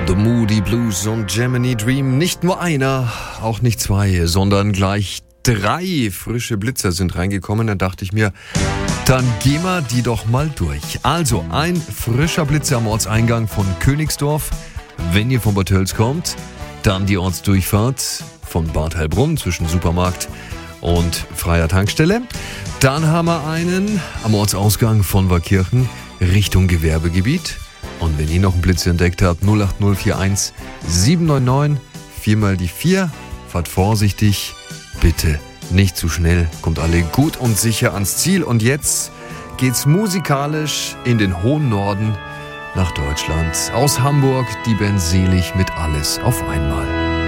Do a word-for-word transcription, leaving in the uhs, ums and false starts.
The Moody Blues und Gemini Dream. Nicht nur einer, auch nicht zwei, sondern gleich drei frische Blitzer sind reingekommen. Da dachte ich mir, dann gehen wir die doch mal durch. Also, ein frischer Blitzer am Ortseingang von Königsdorf. Wenn ihr von Bad Tölz kommt, dann die Ortsdurchfahrt von Bad Heilbrunn zwischen Supermarkt und freier Tankstelle. Dann haben wir einen am Ortsausgang von Warkirchen Richtung Gewerbegebiet. Und wenn ihr noch einen Blitz entdeckt habt, null acht null vier eins sieben neun neun vier mal die vier. Fahrt vorsichtig, bitte nicht zu schnell. Kommt alle gut und sicher ans Ziel. Und jetzt geht's musikalisch in den hohen Norden nach Deutschland. Aus Hamburg die Band Selig mit Alles auf einmal.